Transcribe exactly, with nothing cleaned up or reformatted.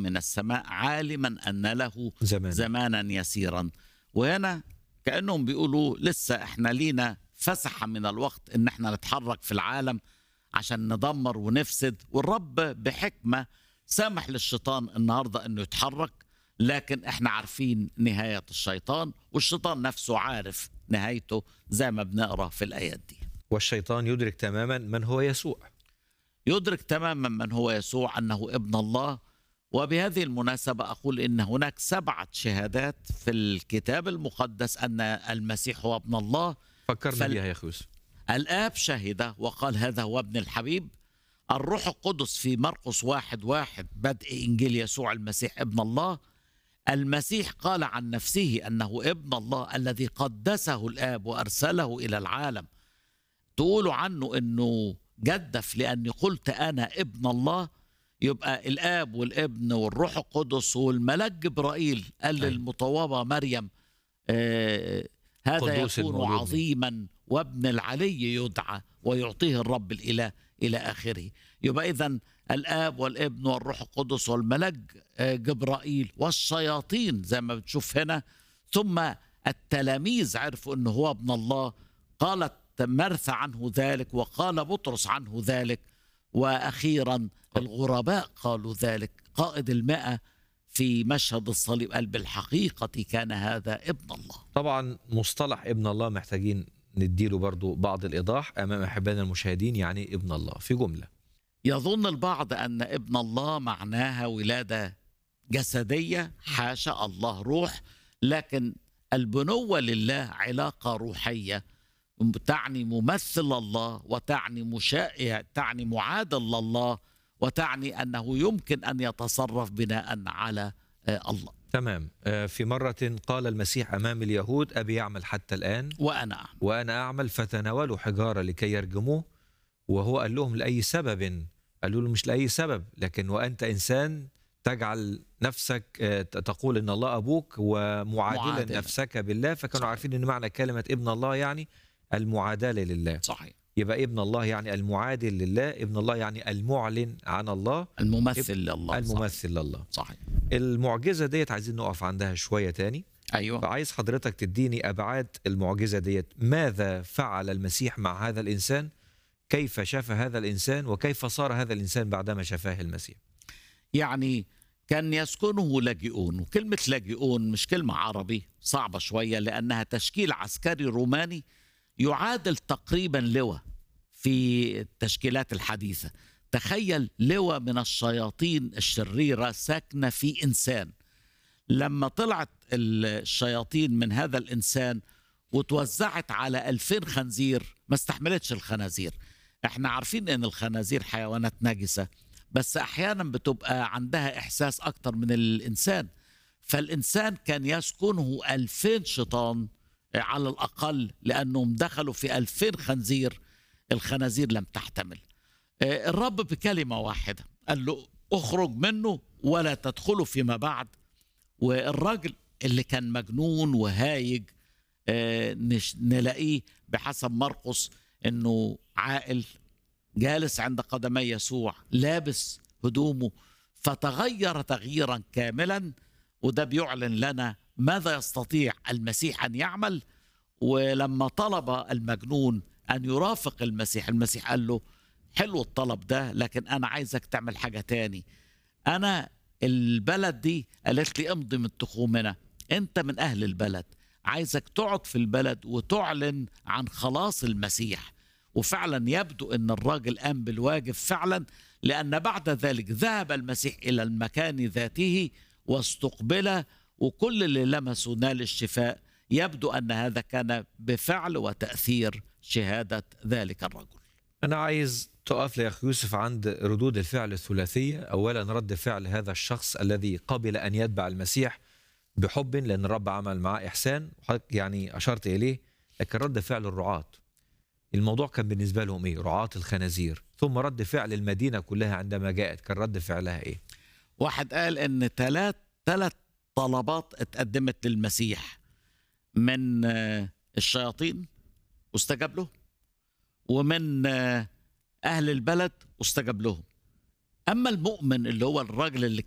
من السماء عالما أن له زمان. زمانا يسيرا. وهنا كأنهم بيقولوا لسه احنا لينا فسحة من الوقت ان احنا نتحرك في العالم عشان ندمر ونفسد، والرب بحكمة سامح للشيطان النهاردة انه يتحرك، لكن احنا عارفين نهاية الشيطان، والشيطان نفسه عارف نهايته زي ما بنقرأ في الآيات دي. والشيطان يدرك تماما من هو يسوع. يدرك تماما من هو يسوع أنه ابن الله. وبهذه المناسبة أقول إن هناك سبعة شهادات في الكتاب المقدس أن المسيح هو ابن الله. فكرنا فال- بيها يا أخي يوسف. الآب شهد وقال هذا هو ابن الحبيب. الروح القدس في مرقس واحد واحد بدء إنجيل يسوع المسيح ابن الله. المسيح قال عن نفسه أنه ابن الله الذي قدسه الآب وأرسله إلى العالم. تقولوا عنه أنه جدف لأني قلت أنا ابن الله، يبقى الآب والابن والروح القدس والملاك جبرائيل قال أي. للمطوبة مريم آه هذا قدوس يكون المولود. عظيما وابن العلي يدعى ويعطيه الرب الإله إلى آخره. يبقى إذن الآب والابن والروح القدس والملاك آه جبرائيل والشياطين زي ما بتشوف هنا، ثم التلاميذ عرفوا أنه هو ابن الله. قالت مرثى عنه ذلك وقال بطرس عنه ذلك، وأخيرا الغرباء قالوا ذلك. قائد المئة في مشهد الصليب قال بالحقيقة كان هذا ابن الله. طبعا مصطلح ابن الله محتاجين نديله برضو بعض الإيضاح أمام أحبائنا المشاهدين. يعني ابن الله في جملة. يظن البعض أن ابن الله معناها ولادة جسدية، حاشا، الله روح، لكن البنوة لله علاقة روحية تعني ممثل الله، وتعني مشاء، تعني معادل لله، وتعني أنه يمكن أن يتصرف بناء على الله. تمام. في مرة قال المسيح أمام اليهود أبي يعمل حتى الآن وأنا أعمل وأنا أعمل، فتناولوا حجارة لكي يرجموه. وهو قال لهم لأي سبب؟ قالوا له مش لأي سبب، لكن وأنت إنسان تجعل نفسك تقول إن الله أبوك ومعادلا معادل. نفسك بالله. فكانوا صحيح. عارفين إن معنى كلمة ابن الله يعني المعادلة لله. صحيح. يبقى ابن الله يعني المعادل لله، ابن الله يعني المعلن عن الله، الممثل لله. الممثل لله. صحيح. المعجزة ديت عايزين نقف عندها شوية تاني. أيوة. فعايز حضرتك تديني أبعاد المعجزة ديت. ماذا فعل المسيح مع هذا الإنسان؟ كيف شاف هذا الإنسان؟ وكيف صار هذا الإنسان بعدما شافاه المسيح؟ يعني كان يسكنه لاجئون، وكلمة لاجئون مش كلمة عربي، صعبة شوية لأنها تشكيل عسكري روماني يعادل تقريبا لواء في التشكيلات الحديثة. تخيل لواء من الشياطين الشريرة ساكنة في إنسان. لما طلعت الشياطين من هذا الإنسان وتوزعت على ألفين خنزير، ما استحملتش الخنازير. احنا عارفين ان الخنازير حيوانات نجسة، بس احيانا بتبقى عندها احساس اكتر من الانسان. فالانسان كان يسكنه ألفين شيطان على الاقل، لانهم دخلوا في ألفين خنزير. الخنازير لم تحتمل. الرب بكلمة واحدة قال له اخرج منه ولا تدخلوا فيما بعد. والراجل اللي كان مجنون وهايج نلاقيه بحسب مرقس انه عاقل جالس عند قدمي يسوع لابس هدومه، فتغير تغييرا كاملا. وده بيعلن لنا ماذا يستطيع المسيح أن يعمل. ولما طلب المجنون أن يرافق المسيح، المسيح قال له حلو الطلب ده، لكن أنا عايزك تعمل حاجة تاني. أنا البلد دي قالت لي امضي من تخومنا، أنت من أهل البلد، عايزك تقعد في البلد وتعلن عن خلاص المسيح. وفعلا يبدو أن الراجل قام بالواجب فعلا، لأن بعد ذلك ذهب المسيح إلى المكان ذاته واستقبله، وكل اللي لمسوا نال الشفاء. يبدو أن هذا كان بفعل وتأثير شهادة ذلك الرجل. أنا عايز تقف لي يا أخي يوسف عند ردود الفعل الثلاثية. أولا رد فعل هذا الشخص الذي قبل أن يتبع المسيح بحب، لأن الرب عمل معاه إحسان يعني أشرت إليه. لكن رد فعل الرعاة، الموضوع كان بالنسبة لهم إيه؟ رعاة الخنازير. ثم رد فعل المدينة كلها عندما جاءت، كان رد فعلها إيه؟ واحد قال إن ثلاث ثلاث طلبات اتقدمت للمسيح من الشياطين واستجاب له، ومن أهل البلد واستجاب لهم. أما المؤمن اللي هو الراجل اللي